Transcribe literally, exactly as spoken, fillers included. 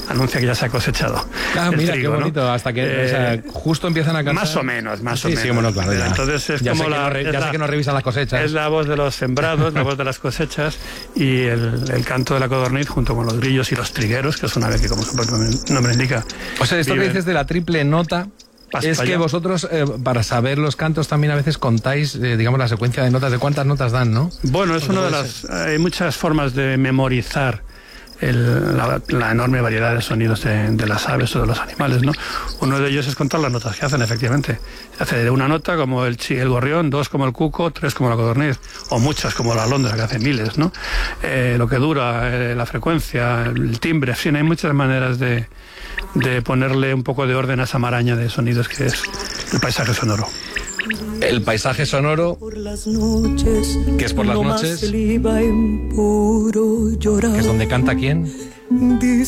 anuncia que ya se ha cosechado. Ah, mira, trigo, qué bonito, ¿no? Hasta que eh, o sea, justo empiezan a cantar. Más o menos, más sí, o menos. Sí, bueno, claro, ya. Entonces es ya como sé la, que no re, es ya la, sé que no revisan las cosechas. Es la voz de los sembrados, la voz de las cosechas, y el, el canto de la codorniz junto con los grillos y los trigueros, que es una ave que, como su propio nombre indica. O sea, esto vive, que dices de la triple nota. Es que vosotros, eh, para saber los cantos, también a veces contáis, eh, digamos, la secuencia de notas, de cuántas notas dan, ¿no? Bueno, es una de las... Hay muchas formas de memorizar el, la, la enorme variedad de sonidos de, de las aves o de los animales, ¿no? Uno de ellos es contar las notas que hacen, efectivamente. Se hace de una nota como el, chi, el gorrión, dos como el cuco, tres como la codorniz, o muchas como la alondra, que hace miles, ¿no? Eh, lo que dura, eh, la frecuencia, el timbre, en fin, hay muchas maneras de... de ponerle un poco de orden a esa maraña de sonidos que es el paisaje sonoro. El paisaje sonoro, que es por las noches, que es donde canta ¿quién?